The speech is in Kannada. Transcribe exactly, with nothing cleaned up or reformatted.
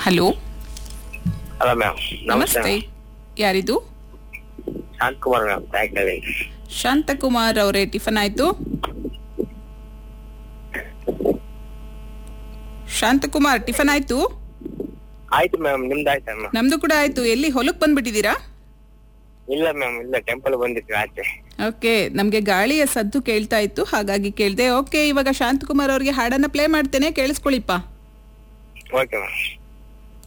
ಹಲೋ ಹಲೋ ಮ್ಯಾಮ್ ನಮಸ್ತೆ. ಯಾರಿದು? ಶಾಂತಕುಮಾರ್ ಮ್ಯಾಮ್ ಬ್ಯಾಗ್ನಲ್ಲಿ. ಶಾಂತಕುಮಾರ್ ಅವರೇ, ಟಿಫನ್ ಆಯ್ತು? ಶಾಂತಕುಮಾರ್, ಟಿಫನ್ ಆಯ್ತು? ಆಯ್ತು ಮ್ಯಾಮ್, ನಿಮ್ದು ಆಯ್ತಾ ಮ್ಯಾಮ್? ನಮ್ದು ಕೂಡ ಆಯ್ತು. ಎಲ್ಲಿ ಹೊಲಕ್ ಬಂದ್ಬಿಟ್ಟಿದ್ದೀರಾ? ಇಲ್ಲ ಮ್ಯಾಮ್, ಇಲ್ಲ ಟೆಂಪಲ್ ಬಂದಿದ್ವಿ ಆಚೆ. ಓಕೆ, ನಮ್ಗೆ ಗಾಳಿಯ ಸದ್ದು ಕೇಳ್ತಾ ಇತ್ತು, ಹಾಗಾಗಿ ಕೇಳ್ದೆ. ಓಕೆ, ಇವಾಗ ಶಾಂತಕುಮಾರ್ ಅವ್ರಿಗೆ ಹಾಡನ್ನ ಪ್ಲೇ ಮಾಡ್ತೇನೆ, ಕೇಳಿಸ್ಕೊಳ್ಳಿಪ್ಪ. Okay ma'am.